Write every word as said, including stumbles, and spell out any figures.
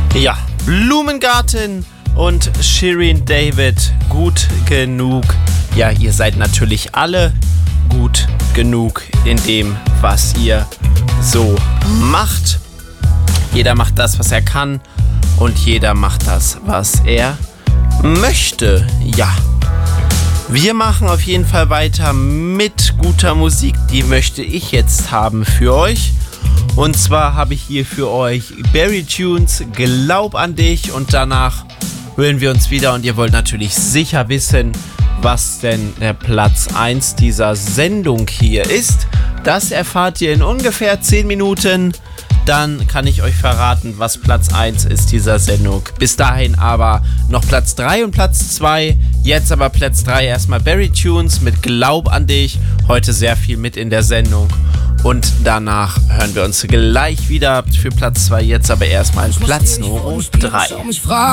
Ja, Blumengarten und Shirin David, gut genug. Ja, ihr seid natürlich alle gut genug in dem, was ihr so macht. Jeder macht das, was er kann, und jeder macht das, was er möchte. Ja, wir machen auf jeden Fall weiter mit guter Musik. Die möchte ich jetzt haben für euch. Und zwar habe ich hier für euch Barry Tunes, Glaub an dich, und danach hören wir uns wieder, und ihr wollt natürlich sicher wissen, was denn der Platz eins dieser Sendung hier ist. Das erfahrt ihr in ungefähr zehn Minuten. Dann kann ich euch verraten, was Platz eins ist dieser Sendung. Bis dahin aber noch Platz drei und Platz zwei. Jetzt aber Platz drei erstmal Barry Tunes mit Glaub an dich. Heute sehr viel mit in der Sendung. Und danach hören wir uns gleich wieder für Platz zwei. Jetzt aber erstmal Platz Nummer drei.